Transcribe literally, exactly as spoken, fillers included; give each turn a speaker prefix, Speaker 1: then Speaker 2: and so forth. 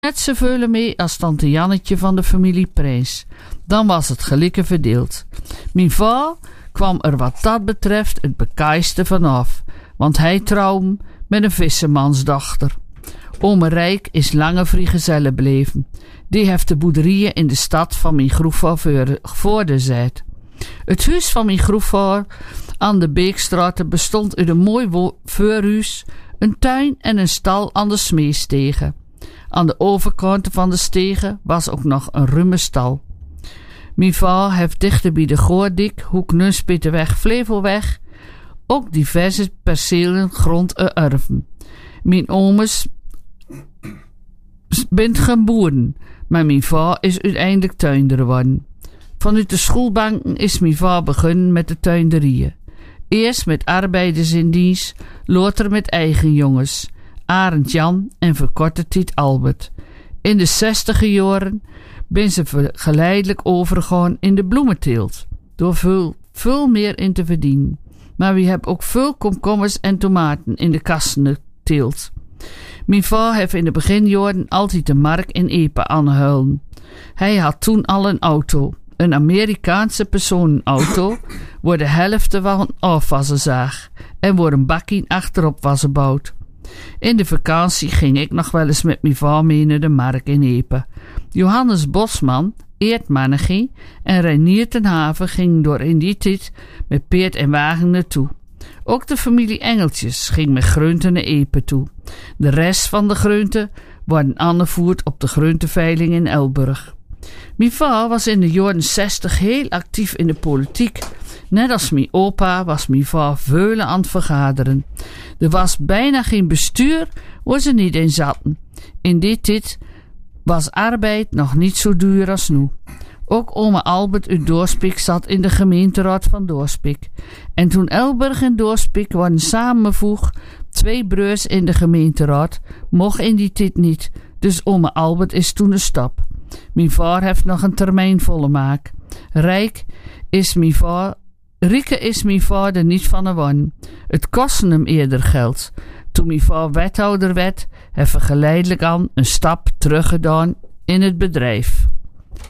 Speaker 1: net zoveel mee als tante Jannetje van de familie Prijs. Dan was het gelijke verdeeld. Mijn vader kwam er wat dat betreft het bekaaiste vanaf, want hij trouwde met een vissermansdochter. Ome Rijk is lange vrijgezelle bleven. Die heeft de boerderijen in de stad van mijn groevaar voorgezet. Het huis van mijn groevaar aan de Beekstraat bestond uit een mooi wo- voorhuis, een tuin en een stal aan de Smeestegen. Aan de overkant van de stegen was ook nog een ruime stal. Mijn vader heeft dichter bij de Goordik, Hoek Nunspeterweg, Flevolweg, ook diverse percelen grond erven. Mijn ooms bent geen boeren, maar mijn vader is uiteindelijk tuinder geworden. Vanuit de schoolbanken is mijn vader begonnen met de tuinderieën. Eerst met arbeiders in dienst, later met eigen jongens, Arend Jan en verkorte tijd Albert. In de zestiger jaren ben ze geleidelijk overgegaan in de bloementeelt, door veel, veel meer in te verdienen. Maar we hebben ook veel komkommers en tomaten in de kasten geteeld. Mijn vader heeft in de beginjaren altijd de mark in Epe aangehouden. Hij had toen al een auto, een Amerikaanse personenauto, waar de helft van afwassen zag en waar een bakkie achterop was gebouwd. In de vakantie ging ik nog wel eens met mijn vader mee naar de markt in Epe. Johannes Bosman, Eert Mannegie en Reinier ten Haven gingen door in die tijd met peerd en wagen naartoe. Ook de familie Engeltjes ging met groenten naar Epe toe. De rest van de groenten worden aangevoerd op de groenteveiling in Elburg. Mijn vader was in de jaren zestig heel actief in de politiek. Net als mijn opa was mijn vader veulen aan het vergaderen. Er was bijna geen bestuur waar ze niet in zaten. In die tijd was arbeid nog niet zo duur als nu. Ook ome Albert uit Doorspik zat in de gemeenteraad van Doorspik. En toen Elburg en Doorspik worden samengevoegd, twee broers in de gemeenteraad, mocht in die tijd niet. Dus ome Albert is toen een stap. Mijn vader heeft nog een termijn volle maak. Rijk is mijn vader, Rieke is mijn vader niet van een wan. Het kostte hem eerder geld. Toen mijn vader wethouder werd, heeft hij geleidelijk aan een stap teruggedaan in het bedrijf.